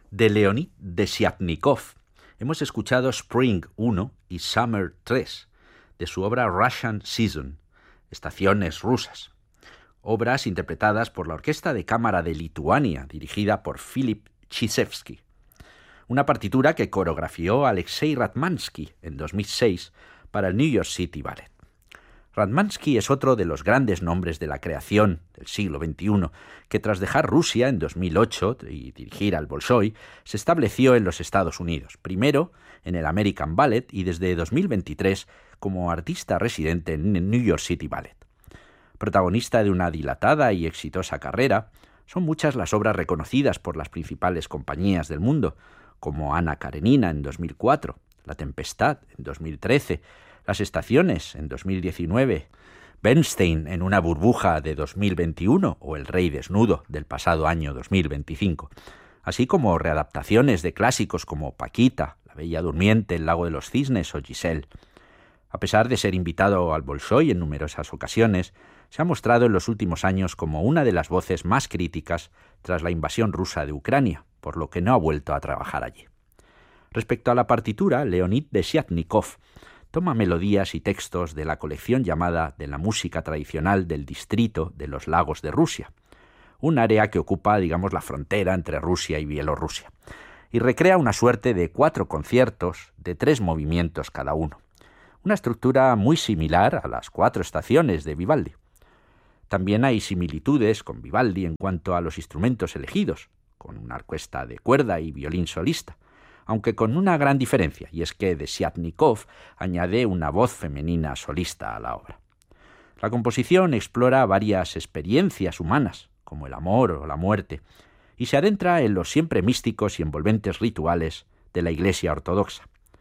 De Leonid Desyatnikov hemos escuchado Spring 1 y Summer 3, de su obra Russian Season, Estaciones rusas, obras interpretadas por la Orquesta de Cámara de Lituania, dirigida por Philip Chizevsky. Una partitura que coreografió Alexei Ratmansky en 2006 para el New York City Ballet. Ratmansky es otro de los grandes nombres de la creación del siglo XXI, que tras dejar Rusia en 2008 y dirigir al Bolshoi, se estableció en los Estados Unidos, primero en el American Ballet y desde 2023 como artista residente en el New York City Ballet. Protagonista de una dilatada y exitosa carrera, son muchas las obras reconocidas por las principales compañías del mundo, como Anna Karenina en 2004, La Tempestad en 2013, Las Estaciones en 2019, Bernstein en una burbuja de 2021 o El Rey desnudo del pasado año 2025, así como readaptaciones de clásicos como Paquita, La Bella Durmiente, El Lago de los Cisnes o Giselle. A pesar de ser invitado al Bolshoi en numerosas ocasiones, se ha mostrado en los últimos años como una de las voces más críticas tras la invasión rusa de Ucrania, por lo que no ha vuelto a trabajar allí. Respecto a la partitura, Leonid Desyatnikov toma melodías y textos de la colección llamada de la música tradicional del distrito de los lagos de Rusia, un área que ocupa, la frontera entre Rusia y Bielorrusia, y recrea una suerte de 4 conciertos de 3 movimientos cada uno, una estructura muy similar a las 4 estaciones de Vivaldi. También hay similitudes con Vivaldi en cuanto a los instrumentos elegidos, con una orquesta de cuerda y violín solista, aunque con una gran diferencia, y es que Desyatnikov añade una voz femenina solista a la obra. La composición explora varias experiencias humanas, como el amor o la muerte, y se adentra en los siempre místicos y envolventes rituales de la Iglesia ortodoxa.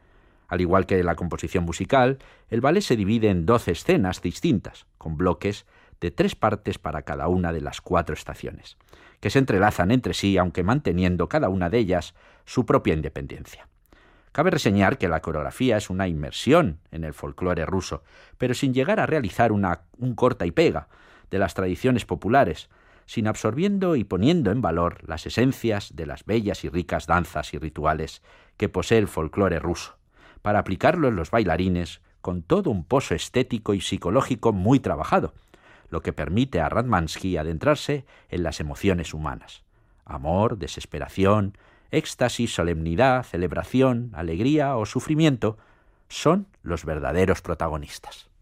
Al igual que la composición musical, el ballet se divide en 12 escenas distintas, con bloques de 3 partes para cada una de las 4 estaciones, que se entrelazan entre sí, aunque manteniendo cada una de ellas su propia independencia. Cabe reseñar que la coreografía es una inmersión en el folclore ruso, pero sin llegar a realizar un corta y pega de las tradiciones populares, sino absorbiendo y poniendo en valor las esencias de las bellas y ricas danzas y rituales que posee el folclore ruso, para aplicarlo en los bailarines con todo un pozo estético y psicológico muy trabajado, lo que permite a Ratmansky adentrarse en las emociones humanas: amor, desesperación, éxtasis, solemnidad, celebración, alegría o sufrimiento son los verdaderos protagonistas.